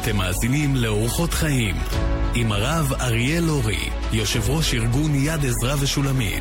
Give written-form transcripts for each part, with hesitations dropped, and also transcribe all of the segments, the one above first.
אתם מאזינים לאורחות חיים עם הרב אריאל לורי, יושב ראש ארגון יד עזרא ושולמית.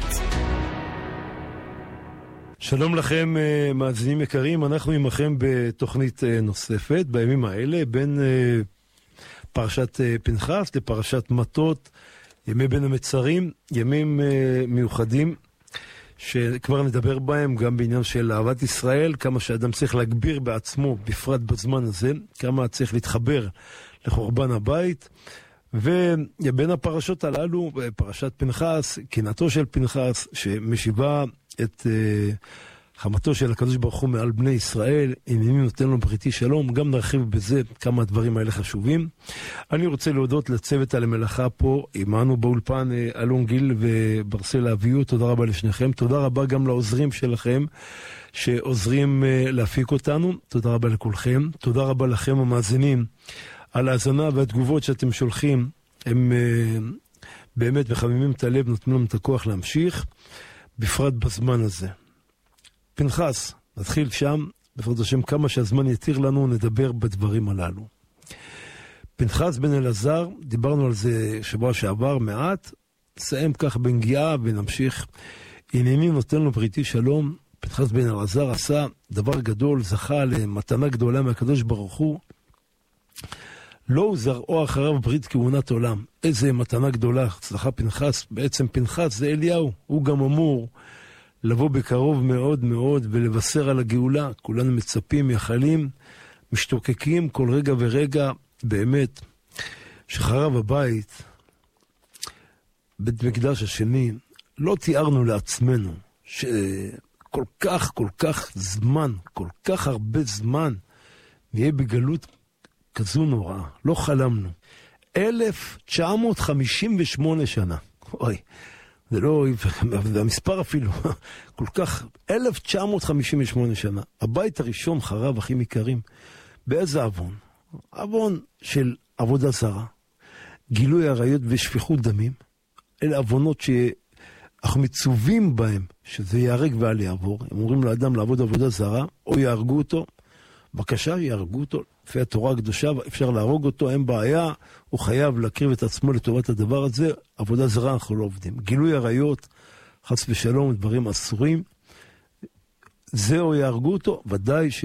שלום לכם מאזינים יקרים, אנחנו עמכם בתוכנית נוספת בימים האלה בין פרשת פנחס לפרשת מטות, ימי בין המצרים, ימים מיוחדים שכבר נדבר בהם גם בעניין של אהבת ישראל, כמה שאדם צריך להגביר בעצמו בפרט בזמן הזה, כמה צריך להתחבר לחורבן הבית. ובין הפרשות הללו, פרשת פנחס, קנאתו של פנחס שמשיבה את חמתו של הקדוש ברוך הוא מעל בני ישראל, הנני נותן לו בריתי שלום, גם נרחיב בזה כמה הדברים האלה חשובים. אני רוצה להודות לצוות על המלאכה פה, עמנו באולפן אלון גיל וברסל אביהו, תודה רבה לשניכם, תודה רבה גם לעוזרים שלכם שעוזרים להפיק אותנו, תודה רבה לכולכם, תודה רבה לכם המאזינים על ההאזנה והתגובות שאתם שולחים, הם באמת מחממים את הלב, נותנים לנו את הכוח להמשיך, בפרט בזמן הזה. פנחס, נתחיל שם, בפרט השם כמה שהזמן יתיר לנו, נדבר בדברים הללו. פנחס בן אלעזר, דיברנו על זה שבוע שעבר מעט, נסיים כך בנגיעה ונמשיך. הנני נותן לו בריתי שלום, פנחס בן אלעזר עשה דבר גדול, זכה למתנה גדולה מהקדוש ברוך הוא, לא זרעו אחריו ברית כהונת עולם. איזה מתנה גדולה, הצלחה פנחס, בעצם פנחס זה אליהו, הוא גם אמור לבוא בקרוב מאוד מאוד ולבשר על הגאולה, כולנו מצפים, יחלים, משתוקקים כל רגע ורגע, באמת, שחרב הבית, בית מקדש השני, לא תיארנו לעצמנו, שכל כך זמן, כל כך הרבה זמן, נהיה בגלות כזו נוראה, לא חלמנו. 1958 שנה, אוי, זה לא, זה המספר אפילו, כל כך, 1958 שנה, הבית הראשון חרב, אחים יקרים, באיזה עוון? עוון של עבודה זרה, גילוי עריות ושפיכות דמים, אלה עוונות שאנחנו מצווים בהם, שזה יהרג ואל יעבור, הם אומרים לאדם לעבוד עבודה זרה, או יהרגו אותו, בבקשה יהרגו אותו, לפי התורה הקדושה, אפשר להרוג אותו, אין בעיה, הוא חייב להקריב את עצמו לטובת הדבר הזה, עבודה זרה אנחנו לא עובדים. גילוי עריות, חס ושלום, דברים אסורים, זה או יהרגו אותו, ודאי